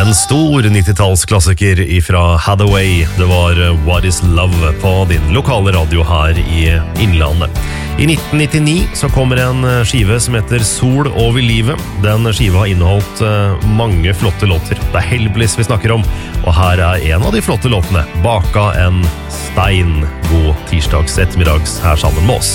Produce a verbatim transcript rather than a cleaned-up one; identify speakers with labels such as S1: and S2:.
S1: En stor nittitallsklassiker ifra Hathaway. Det var What is Love på din lokale radio her i Innlandet. I nitten nittini så kommer en skive som heter Sol over livet. Den skiva har inneholdt mange flotte låter. Det er Hellbillies vi snakker om, og her er en av de flotte låtene, Baka en stein. God tirsdags ettermiddags her sammen med oss.